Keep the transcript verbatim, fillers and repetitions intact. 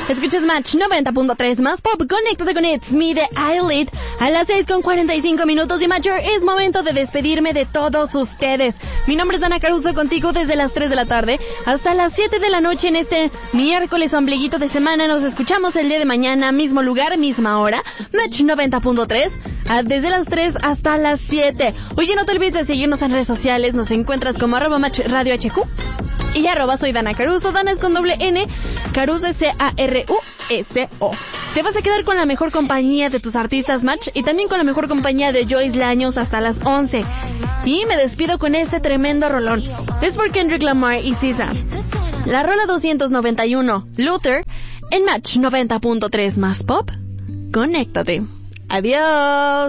Escuchas Match noventa punto tres más pop. Conéctate con It's Me de Eyelid a las seis con cuarenta y cinco minutos. Y Major, es momento de despedirme de todos ustedes. Mi nombre es Dana Caruso, contigo desde las tres de la tarde hasta las siete de la noche en este miércoles ombliguito de semana. Nos escuchamos el día de mañana, mismo lugar, misma hora. Match noventa punto tres. Desde las tres hasta las siete. Oye, no te olvides de seguirnos en redes sociales. Nos encuentras como arroba Match Radio H Q y arroba soy Dana Caruso. Dana es con doble N, Caruso es C A R U S O. Te vas a quedar con la mejor compañía de tus artistas Match y también con la mejor compañía de Joyce Laños hasta las once. Y me despido con este tremendo rolón. Es por Kendrick Lamar y S Z A. La rola doscientos noventa y uno, Luther, en Match noventa punto tres más pop. Conéctate. Adiós.